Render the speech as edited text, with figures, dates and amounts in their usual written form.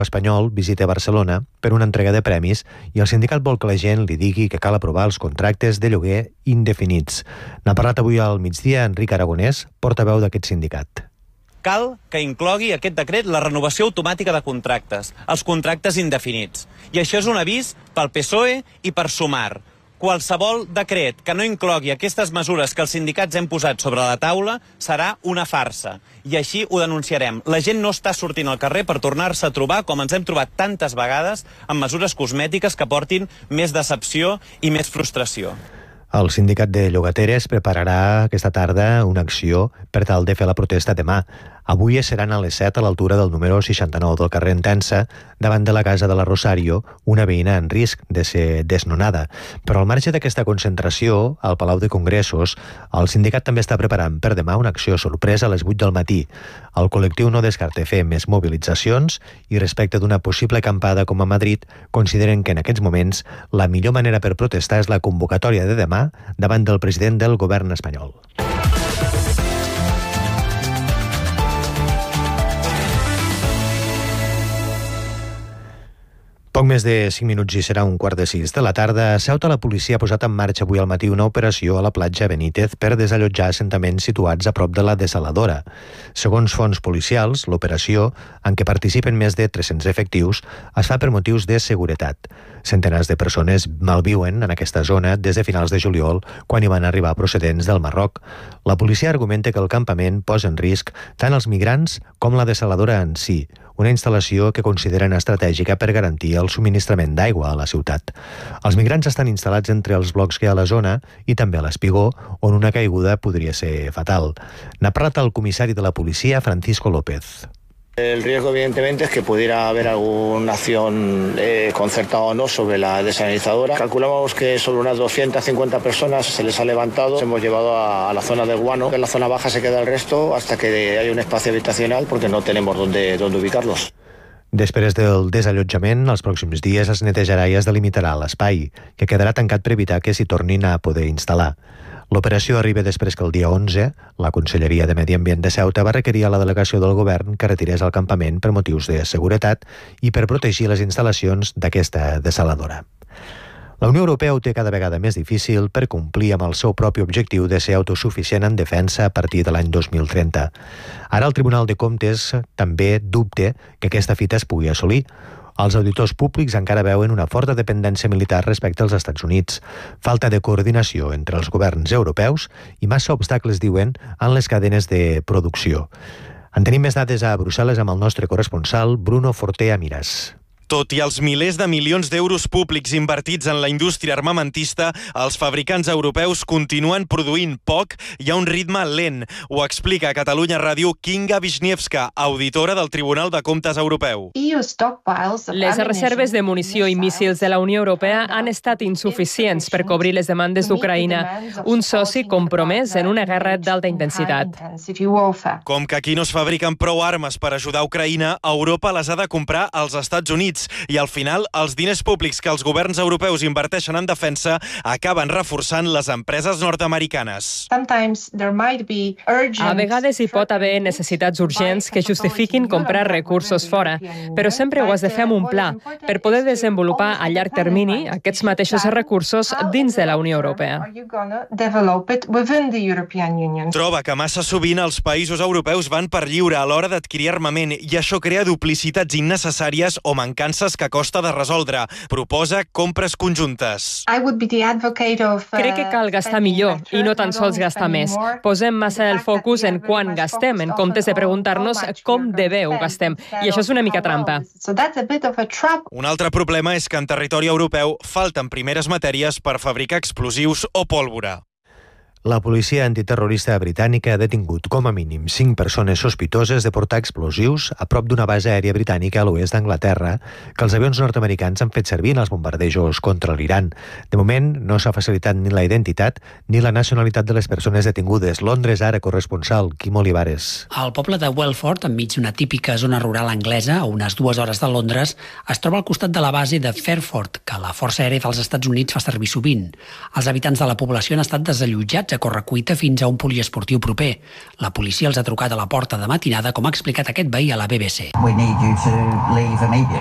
espanyol visita Barcelona per una entrega de premis i el sindicat vol que la gent li digui que cal aprovar els contractes de lloguer indefinits. N'ha parlat avui al migdia Enric Aragonès, portaveu d'aquest sindicat. Cal que inclogui aquest decret la renovació automàtica de contractes, els contractes indefinits. I això és un avís pel PSOE i per Sumar. Qualsevol decret que no inclogui aquestes mesures que els sindicats hem posat sobre la taula serà una farsa. I així ho denunciarem. La gent no està sortint al carrer per tornar-se a trobar, com ens hem trobat tantes vegades, amb mesures cosmètiques que portin més decepció i més frustració. El sindicat de llogateres prepararà aquesta tarda una acció per tal de fer la protesta demà. Avui seran a les 7 a l'altura del número 69 del carrer Entença, davant de la casa de la Rosario, una veïna en risc de ser desnonada. Però al marge d'aquesta concentració, al Palau de Congressos, el sindicat també està preparant per demà una acció sorpresa a les 8 del matí. El col·lectiu no descarta fer més mobilitzacions i respecte d'una possible acampada com a Madrid, consideren que en aquests moments la millor manera per protestar és la convocatòria de demà davant del president del govern espanyol. Poc més de 5 minuts i serà 5:45 de la tarda. A Ceuta, la policia ha posat en marxa avui al matí una operació a la platja Benítez per desallotjar assentaments situats a prop de la dessaladora. Segons fonts policials, l'operació, en què participen més de 300 efectius, es fa per motius de seguretat. Centenars de persones malviuen en aquesta zona des de finals de juliol, quan hi van arribar procedents del Marroc. La policia argumenta que el campament posa en risc tant els migrants com la dessaladora en si, una instal·lació que consideren estratègica per garantir el subministrament d'aigua a la ciutat. Els migrants estan instal·lats entre els blocs que hi ha a la zona i també a l'Espigó, on una caiguda podria ser fatal. N'ha parlat el comissari de la policia, Francisco López. El riesgo, evidentemente, es que pudiera haber alguna acción concertada o no sobre la desalinizadora. Calculamos que sobre unas 250 personas se les ha levantado. Se hemos llevado a la zona del Guano. En la zona baja se queda el resto hasta que haya un espacio habitacional porque no tenemos dónde ubicarlos. Després del desallotjament, els pròxims dies es netejarà i es delimitarà l'espai, que quedarà tancat per evitar que s'hi tornin a poder instal·lar. L'operació arriba després que el dia 11 la Conselleria de Medi Ambient de Ceuta va requerir a la delegació del govern que retirés el campament per motius de seguretat i per protegir les instal·lacions d'aquesta dessaladora. La Unió Europea ho té cada vegada més difícil per complir amb el seu propi objectiu de ser autosuficient en defensa a partir de l'any 2030. Ara el Tribunal de Comptes també dubta que aquesta fita es pugui assolir. Els auditors públics encara veuen una forta dependència militar respecte als Estats Units, falta de coordinació entre els governs europeus i massa obstacles, diuen, en les cadenes de producció. En tenim més dades a Brussel·les amb el nostre corresponsal Bruno Fortea Miras. Tot i els milers de milions d'euros públics invertits en la indústria armamentista, els fabricants europeus continuen produint poc i a un ritme lent. Ho explica a Catalunya Ràdio Kinga Wisniewska, auditora del Tribunal de Comptes Europeu. Les reserves de munició i míssils de la Unió Europea han estat insuficients per cobrir les demandes d'Ucraïna, un soci compromès en una guerra d'alta intensitat. Com que aquí no es fabriquen prou armes per ajudar Ucraïna, Europa les ha de comprar als Estats Units. I al final, els diners públics que els governs europeus inverteixen en defensa acaben reforçant les empreses nord-americanes. A vegades hi pot haver necessitats urgents que justifiquin comprar recursos fora, però sempre ho has de fer amb un pla per poder desenvolupar a llarg termini aquests mateixos recursos dins de la Unió Europea. Troba que massa sovint els països europeus van per lliure a l'hora d'adquirir armament i això crea duplicitats innecessàries o mancances que costa de resoldre. Proposa compres conjuntes. Crec que cal gastar millor i no tan sols gastar més. Posem massa el focus en quan gastem, en comptes de preguntar-nos com de bé ho gastem. I això és una mica trampa. Un altre problema és que en territori europeu falten primeres matèries per fabricar explosius o pólvora. La policia antiterrorista britànica ha detingut com a mínim 5 persones sospitoses de portar explosius a prop d'una base aèria britànica a l'oest d'Anglaterra que els avions nord-americans han fet servir en els bombardejos contra l'Iran. De moment, no s'ha facilitat ni la identitat ni la nacionalitat de les persones detingudes. Londres, ara, corresponsal Quim Olivares. El poble de Welford, enmig d'una típica zona rural anglesa, a unes 2 hores de Londres, es troba al costat de la base de Fairford, que la Força Aèria dels Estats Units fa servir sovint. Els habitants de la població han estat desallotjats a correcuita fins a un poliesportiu proper. La policia els ha trucat a la porta de matinada, com ha explicat aquest veí a la BBC.